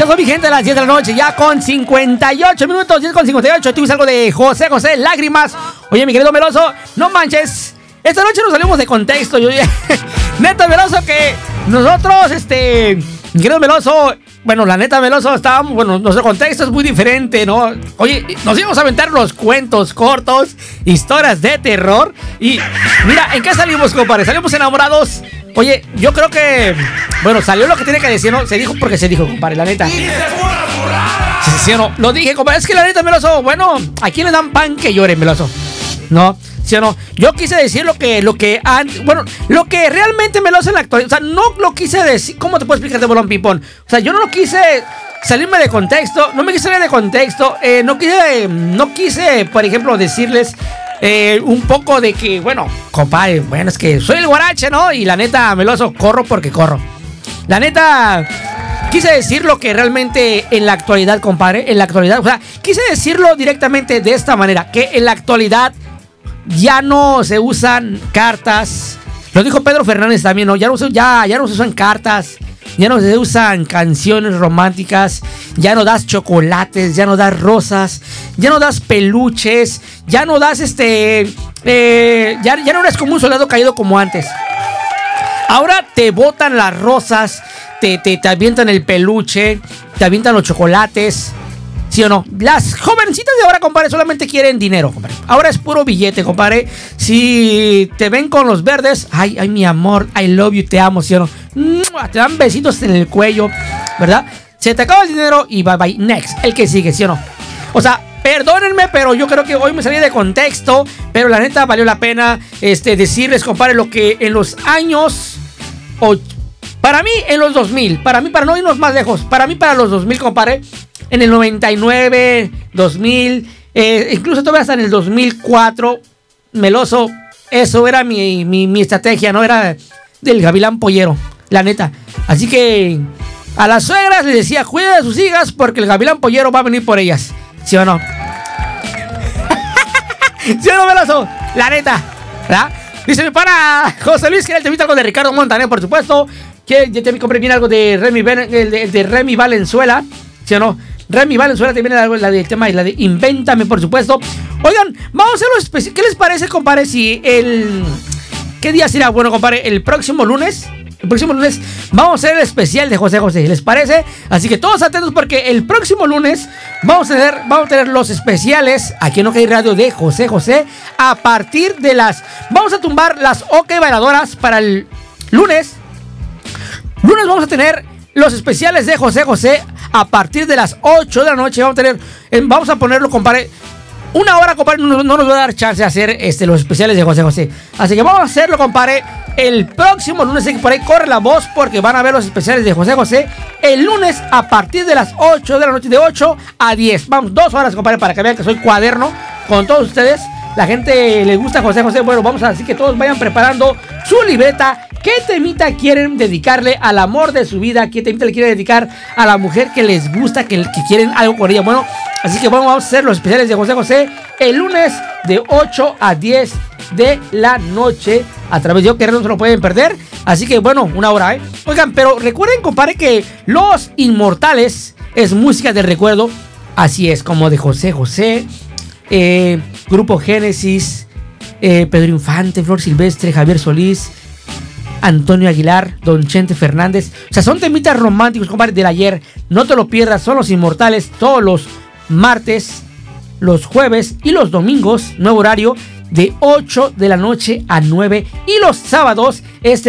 Estamos vigentes a las 10 de la noche, ya con 58 minutos, 10 con 58. Tuvimos algo de José José, Lágrimas. Oye, mi querido Meloso, no manches. Esta noche nos salimos de contexto. Neta, Meloso, que nosotros, mi querido Meloso, bueno, la neta, Meloso, estábamos, bueno, nuestro contexto es muy diferente, ¿no? Oye, nos íbamos a aventar los cuentos cortos, historias de terror. Y mira, ¿en qué salimos, compadre? Salimos enamorados. Oye, yo creo que, bueno, salió lo que tiene que decir, ¿no? Se dijo porque se dijo, compadre, la neta. Sí, o no, lo dije, compadre. Es que la neta, Meloso, bueno, ¿a quién le dan pan que llore, Meloso? ¿No? ¿Sí o no? Yo quise decir lo que realmente Meloso en la actualidad. O sea, no lo quise decir. ¿Cómo te puedo explicar de bolón ping-pong? O sea, yo no lo quise salirme de contexto. No me quise salir de contexto. No quise, por ejemplo, decirles un poco de que, bueno, compadre, bueno, es que soy el guarache, ¿no? Y la neta, Meloso, corro porque corro. La neta, quise decir lo que realmente en la actualidad, compadre, en la actualidad, o sea, quise decirlo directamente de esta manera, que en la actualidad ya no se usan cartas. Lo dijo Pedro Fernández también, ¿no? Ya no se usan cartas, ya no se usan canciones románticas, ya no das chocolates, ya no das rosas, ya no das peluches, ya no das ya no eres como un soldado caído como antes. Ahora te botan las rosas, te avientan el peluche, te avientan los chocolates. ¿Sí o no? Las jovencitas de ahora, compadre, solamente quieren dinero, compadre. Ahora es puro billete, compadre. Si te ven con los verdes, ay, mi amor, I love you, te amo, ¿sí o no? Te dan besitos en el cuello, ¿verdad? Se te acaba el dinero y bye bye, next, el que sigue, ¿sí o no? O sea, perdónenme, pero yo creo que hoy me salí de contexto, pero la neta valió la pena decirles, compadre, lo que en los años... Para mí, en los 2000, para no irnos más lejos, para los 2000, compadre, en el 99, 2000, incluso todavía hasta en el 2004, Meloso, eso era mi estrategia, ¿no? Era del gavilán pollero, la neta. Así que a las suegras les decía, cuida de sus hijas porque el gavilán pollero va a venir por ellas. ¿Sí o no? ¿Sí o no, Meloso? La neta, ¿verdad? Dice mi pana José Luis que era el temita algo de Ricardo Montaner, por supuesto. Que ya te compré bien algo de Remy Valenzuela. ¿Sí o no? Remy Valenzuela también era algo, la del tema y la de Invéntame, por supuesto. Oigan, vamos a hacer lo especial. ¿Qué les parece, compadre? Si ¿qué día será? Bueno, compadre, el próximo lunes vamos a hacer el especial de José José. ¿Les parece? Así que todos atentos porque el próximo lunes vamos a tener los especiales aquí en OK Radio de José José. A partir de vamos a tumbar las OK bailadoras para el lunes. Lunes vamos a tener los especiales de José José a partir de las 8 de la noche. Vamos a ponerlo, compadre. Una hora, compadre, no nos va a dar chance de hacer los especiales de José José. Así que vamos a hacerlo, compadre, el próximo lunes. Así que por ahí corre la voz porque van a ver los especiales de José José el lunes a partir de las 8 de la noche, de 8 a 10. Vamos, 2 horas, compadre, para que vean que soy cuaderno con todos ustedes. La gente le gusta José José. Bueno, vamos a así que todos vayan preparando su libreta. ¿Qué temita quieren dedicarle al amor de su vida? ¿Qué temita le quieren dedicar a la mujer que les gusta, que quieren algo con ella? Bueno, así que vamos a hacer los especiales de José José el lunes de 8 a 10 de la noche a través de OK Radio, no se lo pueden perder. Así que bueno, una hora, ¿eh? Oigan, pero recuerden, compadre, que Los Inmortales es música de recuerdo. Así es, como de José José, Grupo Génesis, Pedro Infante, Flor Silvestre, Javier Solís, Antonio Aguilar, Don Chente Fernández. O sea, son temitas románticos, compadre, del ayer. No te lo pierdas, son Los Inmortales todos los martes, los jueves y los domingos, nuevo horario de 8 de la noche a 9. Y los sábados,